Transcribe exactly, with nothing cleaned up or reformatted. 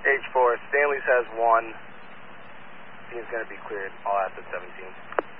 H four, Stanley's has one. Scene's going to be cleared. All assets seventeen.